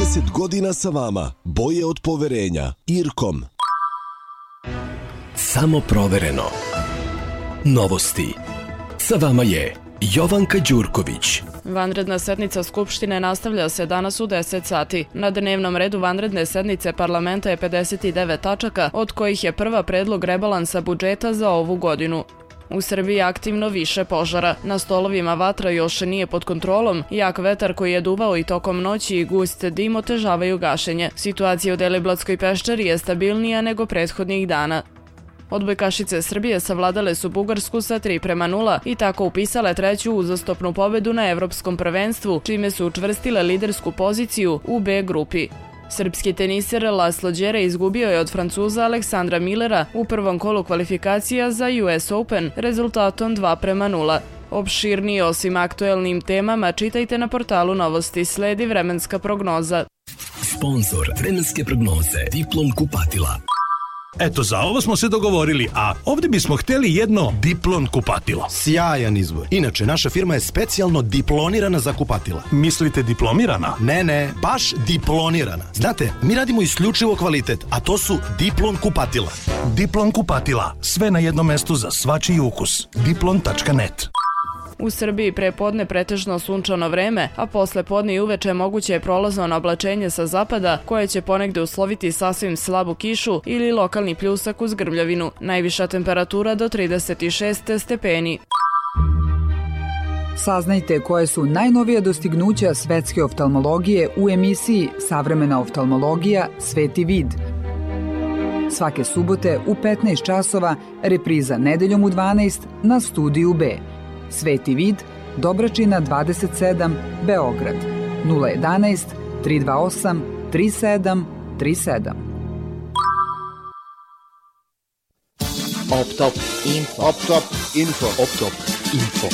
30 godina sa vama. Boje od poverenja. IRCOM. Samo provereno. Novosti. Sa vama je Jovanka Đurković. Vanredna sednica Skupštine nastavlja se danas u 10 sati. Na dnevnom redu vanredne sednice parlamenta je 59 tačaka, od kojih je prva predlog rebalansa budžeta za ovu godinu. U Srbiji je aktivno više požara. Na stolovima vatra još nije pod kontrolom. Jak vetar koji je duvao i tokom noći i gust dim otežavaju gašenje. Situacija u Deliblatskoj peščari je stabilnija nego prethodnih dana. Odbojkašice Srbije savladale su Bugarsku sa 3:0 i tako upisale treću uzastopnu pobedu na Evropskom prvenstvu, čime su učvrstile lidersku poziciju u B grupi. Srpski teniser Laslo Đere izgubio je od Francuza Aleksandra Millera u prvom kolu kvalifikacija za US Open rezultatom 2:0. Opširnije osim aktuelnim temama čitajte na portalu Novosti. Sledi vremenska prognoza. Sponzor vremenske prognoze Diplom kupatila. Eto, za ovo smo se dogovorili, a ovdje bismo htjeli jedno Diplon kupatilo. Sjajan izbor. Inače, naša firma je specijalno diplonirana za kupatila. Mislite diplomirana? Ne, baš diplonirana. Znate, mi radimo isključivo kvalitet, a to su Diplon kupatila. Diplon kupatila. Sve na jednom mestu za svačiji ukus. Diplon.net. U Srbiji prepodne pretežno sunčano vreme, a posle podne i uveče moguće je prolazno oblačenje sa zapada, koje će ponegde usloviti sasvim slabu kišu ili lokalni pljusak uz grmljavinu. Najviša temperatura do 36 stepeni. Saznajte koje su najnovija dostignuća svetske oftalmologije u emisiji Savremena oftalmologija – Sveti vid. Svake subote u 15 časova, repriza nedeljom u 12 na Studiju B. Sveti vid, Dobračina 27, Beograd, 011 328 3737. Optop info.